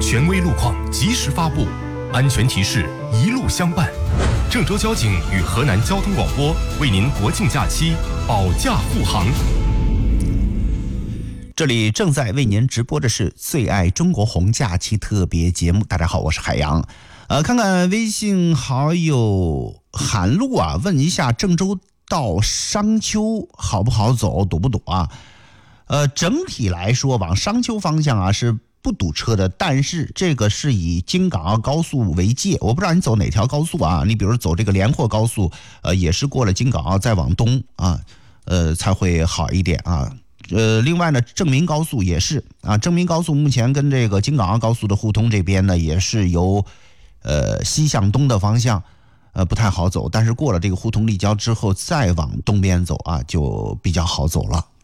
权威路况及时发布，安全提示一路相伴。郑州交警与河南交通广播为您国庆假期保驾护航。 这里正在为您直播的是最爱中国红假期特别节目。大家好，我是海洋。看看微信好友韩露啊，问一下郑州到商丘好不好走，堵不堵啊？整体来说往商丘方向啊是不堵车的，但是这个是以京港澳高速为界，我不知道你走哪条高速啊？你比如走这个连霍高速，也是过了京港澳再往东啊，才会好一点啊。另外呢，正明高速也是啊，正明高速目前跟这个京港澳高速的互通这边呢，也是由西向东的方向，不太好走，但是过了这个互通立交之后，再往东边走啊，就比较好走了。